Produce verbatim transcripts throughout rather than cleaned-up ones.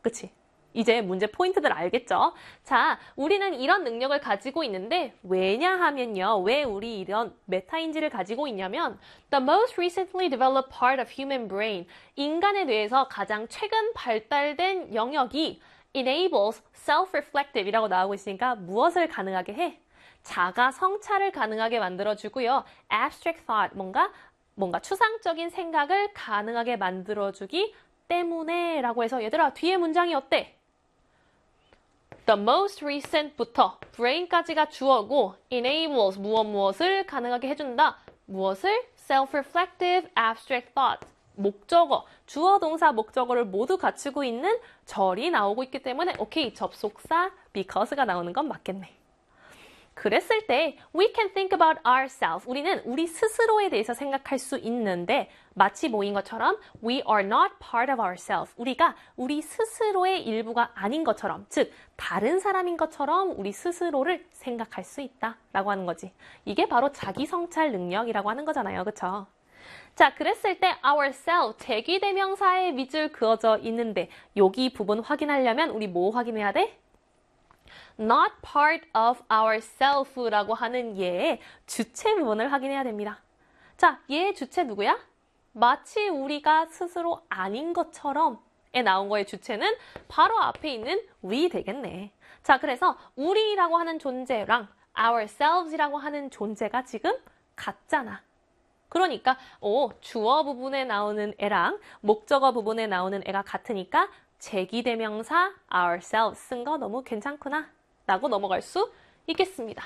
그치? 이제 문제 포인트들 알겠죠? 자, 우리는 이런 능력을 가지고 있는데 왜냐하면요. 왜 우리 이런 메타인지를 가지고 있냐면 The most recently developed part of human brain, 인간의 뇌에서 가장 최근 발달된 영역이 enables self-reflective 이라고 나오고 있으니까 무엇을 가능하게 해? 자가 성찰을 가능하게 만들어주고요. abstract thought, 뭔가 뭔가 추상적인 생각을 가능하게 만들어주기 때문에 라고 해서 얘들아 뒤에 문장이 어때? The most recent부터 brain까지가 주어고 enables 무엇 무엇을 가능하게 해준다. 무엇을? self-reflective abstract thought. 목적어, 주어, 동사, 목적어를 모두 갖추고 있는 절이 나오고 있기 때문에 오케이, 접속사 because가 나오는 건 맞겠네. 그랬을 때 we can think about ourselves. 우리는 우리 스스로에 대해서 생각할 수 있는데 마치 뭐인 것처럼 we are not part of ourselves. 우리가 우리 스스로의 일부가 아닌 것처럼, 즉 다른 사람인 것처럼 우리 스스로를 생각할 수 있다라고 하는 거지. 이게 바로 자기 성찰 능력이라고 하는 거잖아요. 그쵸? 자, 그랬을 때 ourself, 대귀대명사에 밑줄 그어져 있는데 여기 부분 확인하려면 우리 뭐 확인해야 돼? not part of ourself라고 하는 얘의 주체 부분을 확인해야 됩니다. 자, 얘의 주체 누구야? 마치 우리가 스스로 아닌 것처럼에 나온 거의 주체는 바로 앞에 있는 we 되겠네. 자, 그래서 우리라고 하는 존재랑 ourselves이라고 하는 존재가 지금 같잖아. 그러니까 오, 주어 부분에 나오는 애랑 목적어 부분에 나오는 애가 같으니까 제기대명사 ourselves 쓴 거 너무 괜찮구나 라고 넘어갈 수 있겠습니다.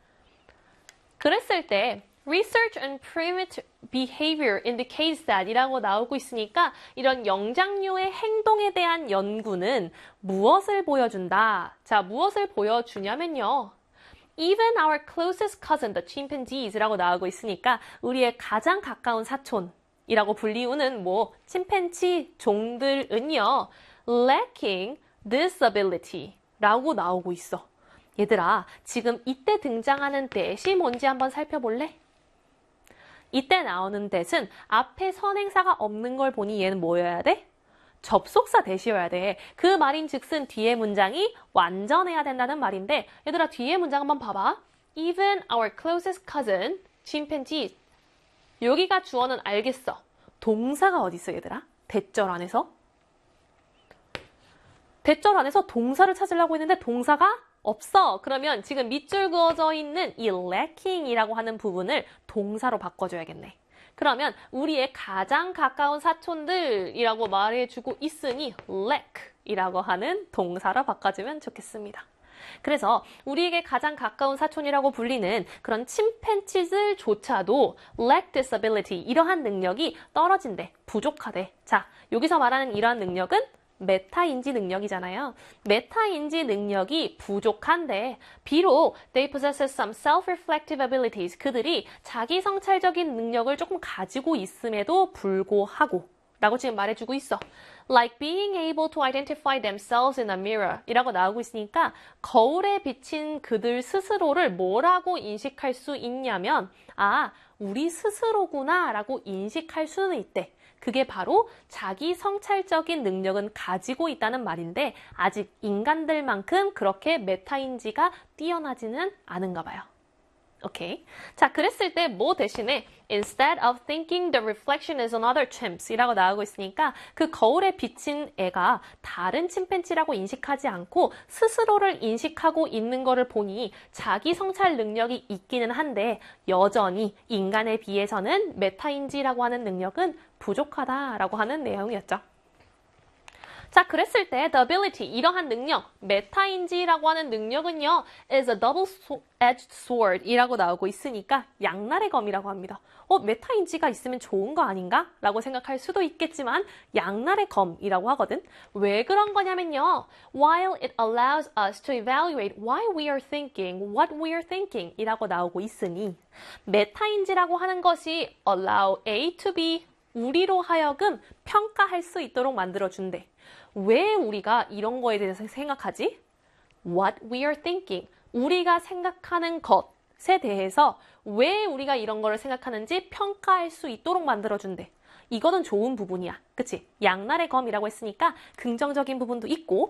그랬을 때 Research on primate behavior indicates that 이라고 나오고 있으니까 이런 영장류의 행동에 대한 연구는 무엇을 보여준다? 자, 무엇을 보여주냐면요. Even our closest cousin, the chimpanzees 라고 나오고 있으니까 우리의 가장 가까운 사촌이라고 불리우는 뭐 침팬치 종들은요. lacking this ability 라고 나오고 있어. 얘들아, 지금 이때 등장하는 that이 뭔지 한번 살펴볼래? 이때 나오는 that은 앞에 선행사가 없는 걸 보니 얘는 뭐여야 돼? 접속사 that이어야 돼. 그 말인 즉슨 뒤에 문장이 완전해야 된다는 말인데 얘들아 뒤에 문장 한번 봐봐. Even our closest cousin, chimpanzee. 여기가 주어는 알겠어. 동사가 어디 있어 얘들아? 대절 안에서? 대절 안에서 동사를 찾으려고 했는데 동사가 없어. 그러면 지금 밑줄 그어져 있는 이 lacking이라고 하는 부분을 동사로 바꿔줘야겠네. 그러면 우리의 가장 가까운 사촌들이라고 말해주고 있으니 lack이라고 하는 동사로 바꿔주면 좋겠습니다. 그래서 우리에게 가장 가까운 사촌이라고 불리는 그런 침팬치들조차도 lack this ability, 이러한 능력이 떨어진대, 부족하대. 자, 여기서 말하는 이러한 능력은 메타인지 능력이잖아요. 메타인지 능력이 부족한데 비록 they possess some self-reflective abilities, 그들이 자기 성찰적인 능력을 조금 가지고 있음에도 불구하고 라고 지금 말해주고 있어. Like being able to identify themselves in a mirror 이라고 나오고 있으니까 거울에 비친 그들 스스로를 뭐라고 인식할 수 있냐면 아, 우리 스스로구나 라고 인식할 수는 있대. 그게 바로 자기 성찰적인 능력은 가지고 있다는 말인데 아직 인간들만큼 그렇게 메타인지가 뛰어나지는 않은가 봐요. 오케이. 자, 그랬을 때 뭐 대신에 instead of thinking the reflection is another chimps 이라고 나오고 있으니까 그 거울에 비친 애가 다른 침팬지라고 인식하지 않고 스스로를 인식하고 있는 거를 보니 자기 성찰 능력이 있기는 한데 여전히 인간에 비해서는 메타인지라고 하는 능력은 부족하다라고 하는 내용이었죠. 자, 그랬을 때 the ability, 이러한 능력, 메타인지라고 하는 능력은요 is a double-edged sword 이라고 나오고 있으니까 양날의 검이라고 합니다. 어, 메타인지가 있으면 좋은 거 아닌가? 라고 생각할 수도 있겠지만 양날의 검이라고 하거든. 왜 그런 거냐면요. While it allows us to evaluate why we are thinking, what we are thinking 이라고 나오고 있으니 메타인지라고 하는 것이 allow A to B, 우리로 하여금 평가할 수 있도록 만들어준대. 왜 우리가 이런 거에 대해서 생각하지? What we are thinking. 우리가 생각하는 것에 대해서 왜 우리가 이런 거를 생각하는지 평가할 수 있도록 만들어준대. 이거는 좋은 부분이야. 그치? 양날의 검이라고 했으니까 긍정적인 부분도 있고